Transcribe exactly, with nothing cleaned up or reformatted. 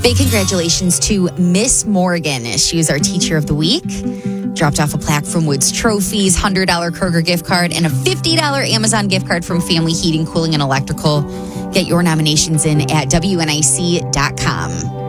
Big congratulations to Miss Morgan. She was our Teacher of the Week. Dropped off a plaque from Woods Trophies, one hundred dollars Kroger gift card, and a fifty dollars Amazon gift card from Family Heating, Cooling, and Electrical. Get your nominations in at W N I C dot com.